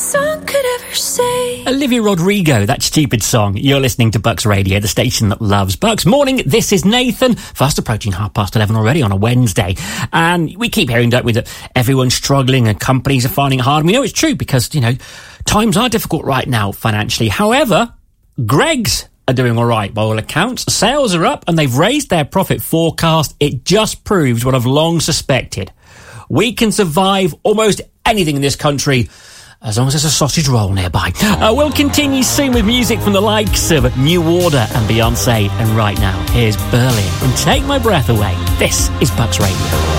song could ever say. Olivia Rodrigo, that stupid song. You're listening to Bucks Radio, the station that loves Bucks. Morning, this is Nathan. Fast approaching 11:30 already on a Wednesday. And we keep hearing, don't we, that everyone's struggling and companies are finding it hard. We know it's true because, you know, times are difficult right now financially. However, Greggs are doing all right by all accounts. Sales are up and they've raised their profit forecast. It just proves what I've long suspected. We can survive almost anything in this country as long as there's a sausage roll nearby. We'll continue soon with music from the likes of New Order and Beyonce. And right now, here's Berlin and Take My Breath Away. This is Bucks Radio.